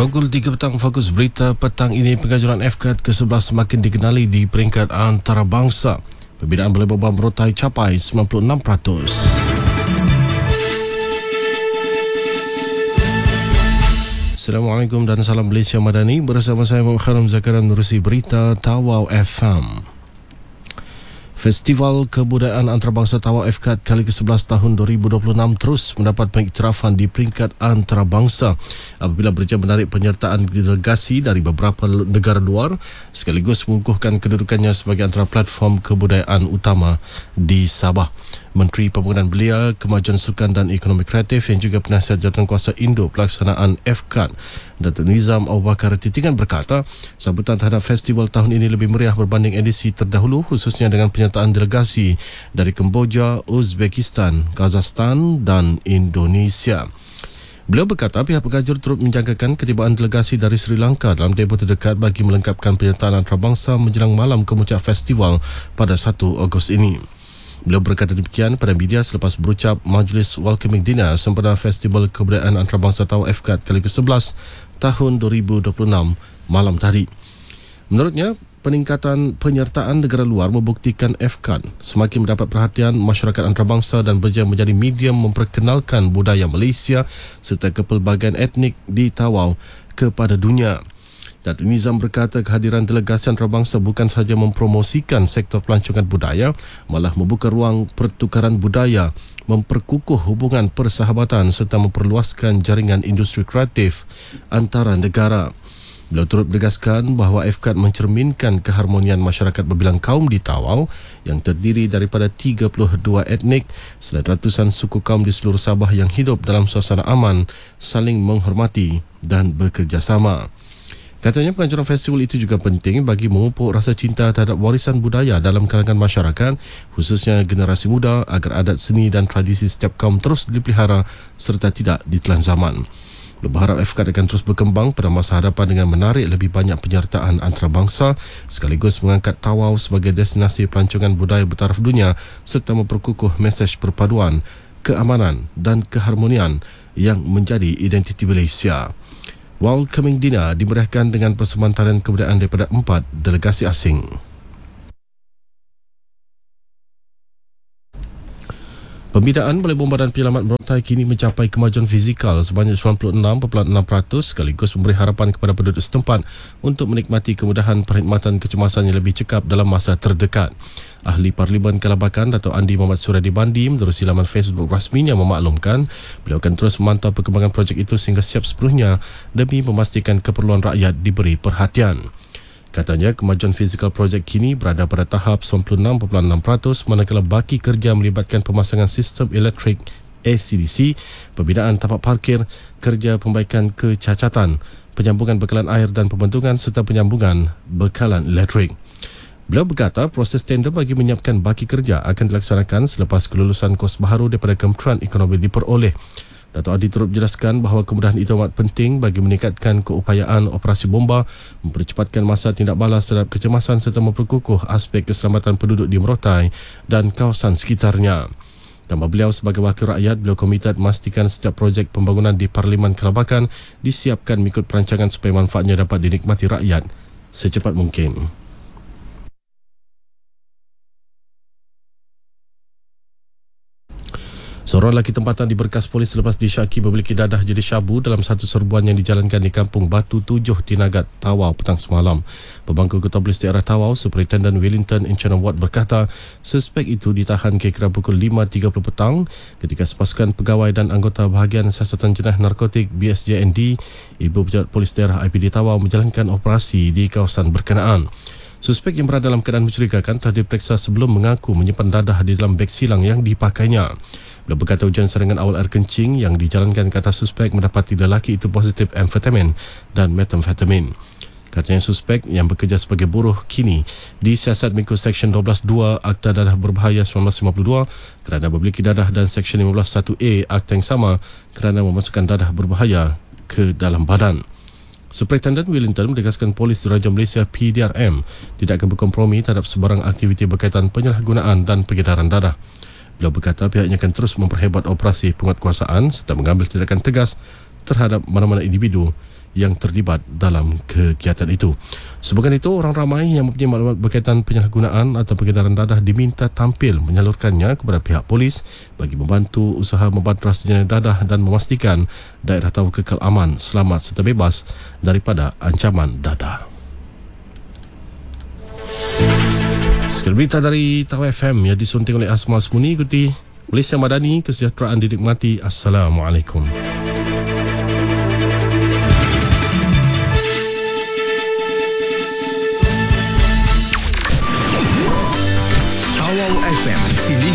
Pukul 3 petang, fokus berita petang ini, pengajuran FKAT ke-11 semakin dikenali di peringkat antarabangsa. Perbezaan boleh beban merotai capai 96%. Assalamualaikum dan salam Malaysia Madani. Bersama saya Muhammad Kharam Zakaran menerusi berita Tawau FM. Festival Kebudayaan Antarabangsa Tawau FKAT kali ke-11 tahun 2026 terus mendapat pengiktirafan di peringkat antarabangsa apabila berjaya menarik penyertaan delegasi dari beberapa negara luar sekaligus mengukuhkan kedudukannya sebagai antara platform kebudayaan utama di Sabah. Menteri Pembangunan Belia, Kemajuan Sukan dan Ekonomi Kreatif yang juga penasihat jawatankuasa Indo pelaksanaan FKAT, Datuk Nizam Abu Bakar Titingan berkata, sambutan terhadap festival tahun ini lebih meriah berbanding edisi terdahulu, khususnya dengan penyertaan delegasi dari Kemboja, Uzbekistan, Kazakhstan dan Indonesia. Beliau berkata pihak pengajur turut menjangkakan ketibaan delegasi dari Sri Lanka dalam tempoh terdekat bagi melengkapkan penyertaan antarabangsa menjelang malam kemuncak festival pada 1 Ogos ini. Beliau berkata demikian pada media selepas berucap Majlis Welcoming Dinner sempena Festival Kebudayaan Antarabangsa Tawau FKAT kali ke-11 tahun 2026 malam tadi. Menurutnya, peningkatan penyertaan negara luar membuktikan FKAT semakin mendapat perhatian masyarakat antarabangsa dan berjaya menjadi medium memperkenalkan budaya Malaysia serta kepelbagaian etnik di Tawau kepada dunia. Datuk Nizam berkata kehadiran delegasi antarabangsa bukan sahaja mempromosikan sektor pelancongan budaya, malah membuka ruang pertukaran budaya, memperkukuh hubungan persahabatan serta memperluaskan jaringan industri kreatif antara negara. Beliau turut menegaskan bahawa FKAT mencerminkan keharmonian masyarakat berbilang kaum di Tawau yang terdiri daripada 32 etnik selain ratusan suku kaum di seluruh Sabah yang hidup dalam suasana aman, saling menghormati dan bekerjasama. Katanya penganjuran festival itu juga penting bagi memupuk rasa cinta terhadap warisan budaya dalam kalangan masyarakat, khususnya generasi muda, agar adat seni dan tradisi setiap kaum terus dipelihara serta tidak ditelan zaman. Beliau berharap FKAT akan terus berkembang pada masa hadapan dengan menarik lebih banyak penyertaan antarabangsa sekaligus mengangkat Tawau sebagai destinasi pelancongan budaya bertaraf dunia serta memperkukuh mesej perpaduan, keamanan dan keharmonian yang menjadi identiti Malaysia. Welcoming Dinner dimeriahkan dengan persembahan tarian kebudayaan daripada 4 delegasi asing. Pembinaan Balai Bomba dan Penyelamat Merotai kini mencapai kemajuan fizikal sebanyak 96.6% sekaligus memberi harapan kepada penduduk setempat untuk menikmati kemudahan perkhidmatan kecemasan yang lebih cekap dalam masa terdekat. Ahli Parlimen Kelabakan Dato' Andi Muhammad Suradi Bandi menerusi laman Facebook rasminya memaklumkan beliau akan terus memantau perkembangan projek itu sehingga siap sepenuhnya demi memastikan keperluan rakyat diberi perhatian. Katanya kemajuan fizikal projek kini berada pada tahap 96.6% manakala baki kerja melibatkan pemasangan sistem elektrik ACDC, pembinaan tapak parkir, kerja pembaikan kecacatan, penyambungan bekalan air dan pembentungan serta penyambungan bekalan elektrik. Beliau berkata proses tender bagi menyiapkan baki kerja akan dilaksanakan selepas kelulusan kos baharu daripada Kementerian Ekonomi diperoleh. Dato' Adi turut menjelaskan bahawa kemudahan itu amat penting bagi meningkatkan keupayaan operasi bomba, mempercepatkan masa tindak balas terhadap kecemasan serta memperkukuh aspek keselamatan penduduk di Merotai dan kawasan sekitarnya. Tambah beliau sebagai wakil rakyat, beliau komited memastikan setiap projek pembangunan di Parlimen Kelabakan disiapkan mengikut perancangan supaya manfaatnya dapat dinikmati rakyat secepat mungkin. Seorang lelaki tempatan diberkas polis selepas disyaki memiliki dadah jenis syabu dalam satu serbuan yang dijalankan di Kampung Batu 7 di Nagat, Tawau petang semalam. Pemangku Ketua Polis Daerah Tawau, Superintendent Wellington Enchanam Ward berkata, suspek itu ditahan kira-kira pukul 5.30 petang ketika sepasukan pegawai dan anggota bahagian siasatan jenayah narkotik BSJND, Ibu Pejabat Polis Daerah IPD Tawau menjalankan operasi di kawasan berkenaan. Suspek yang berada dalam keadaan mencurigakan telah diperiksa sebelum mengaku menyimpan dadah di dalam beg silang yang dipakainya. Beliau berkata ujian saringan awal air kencing yang dijalankan ke atas suspek mendapati lelaki itu positif amfetamin dan metamfetamin. Katanya suspek yang bekerja sebagai buruh kini disiasat mengikut Seksyen 12.2 Akta Dadah Berbahaya 1952 kerana memiliki dadah dan Seksyen 15.1A Akta yang sama kerana memasukkan dadah berbahaya ke dalam badan. Superintendent Wellington menegaskan polis Diraja Malaysia PDRM tidak akan berkompromi terhadap sebarang aktiviti berkaitan penyalahgunaan dan pengedaran dadah. Beliau berkata pihaknya akan terus memperhebat operasi penguatkuasaan serta mengambil tindakan tegas terhadap mana-mana individu yang terlibat dalam kegiatan itu. Sebagai itu, orang ramai yang mempunyai maklumat berkaitan penyalahgunaan atau peredaran dadah diminta tampil menyalurkannya kepada pihak polis bagi membantu usaha membantras jenayah dadah dan memastikan daerah tahu kekal aman, selamat serta bebas daripada ancaman dadah. Sekian berita dari Tahu FM yang disunting oleh Asma Asmuni. Ikuti Malaysia Madani, kesejahteraan dinikmati. Assalamualaikum.